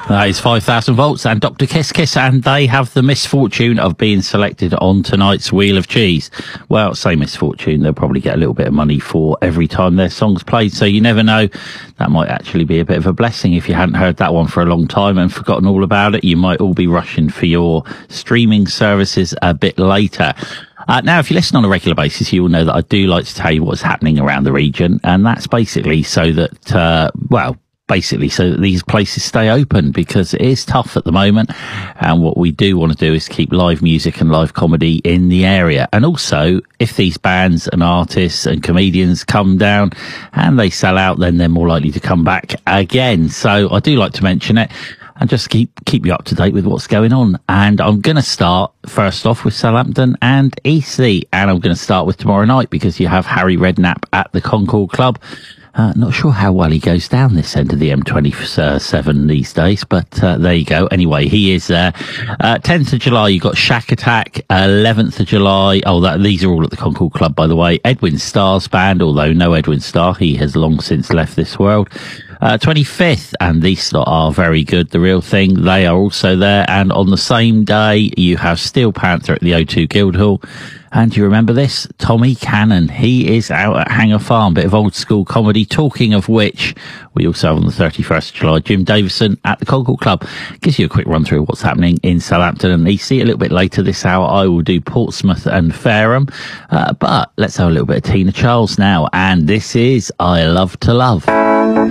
That is 5,000 Volts and Dr. Kiss Kiss, and they have the misfortune of being selected on tonight's Wheel of Cheese. Well, say misfortune, they'll probably get a little bit of money for every time their song's played, so you never know. That might actually be a bit of a blessing. If you hadn't heard that one for a long time and forgotten all about it, you might all be rushing for your streaming services a bit later. Now, if you listen on a regular basis, you will know that I do like to tell you what's happening around the region, and that's basically so that, so that these places stay open, because it is tough at the moment, and what we do want to do is keep live music and live comedy in the area. And also, if these bands and artists and comedians come down and they sell out, then they're more likely to come back again. So I do like to mention it and just keep you up to date with what's going on. And I'm going to start first off with Southampton and Eastleigh, and I'm going to start with tomorrow night because you have Harry Redknapp at the Concord Club. Not sure how well he goes down this end of the M27 these days, but there you go. Anyway, he is there. 10th of July, you've got Shack Attack. 11th of July, these are all at the Concord Club, by the way. Edwin Starr's band, although no Edwin Starr, he has long since left this world. 25th, and these are very good. The Real Thing, they are also there. And on the same day, you have Steel Panther at the O2 Guildhall. And you remember this? Tommy Cannon, he is out at Hanger Farm, bit of old school comedy. Talking of which, we also have on the 31st of July, Jim Davison at the Concord Club. Gives you a quick run through of what's happening in Southampton and Eastleigh. A little bit later this hour, I will do Portsmouth and Fareham. But let's have a little bit of Tina Charles now. And this is I Love to Love.